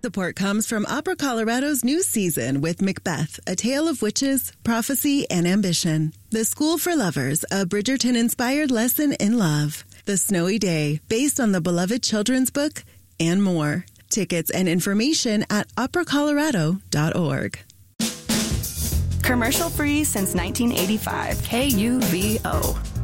support comes from Opera Colorado's new season with Macbeth, A Tale of Witches, Prophecy, and Ambition. The School for Lovers, a Bridgerton-inspired lesson in love. The Snowy Day, based on the beloved children's book, and more. Tickets and information at operacolorado.org. Commercial free since 1985. KUVO.